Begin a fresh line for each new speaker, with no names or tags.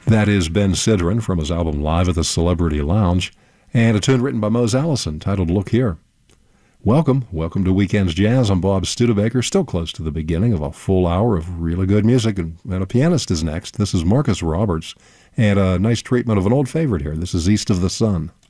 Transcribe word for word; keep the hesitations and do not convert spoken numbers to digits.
That is Ben Sidran from his album Live at the Celebrity Lounge, and a tune written by Mose Allison titled Look Here. Welcome, welcome to Weekends Jazz. I'm Bob Studebaker, still close to the beginning of a full hour of really good music, and, and a pianist is next. This is Marcus Roberts, and a nice treatment of an old favorite here. This is East of the Sun.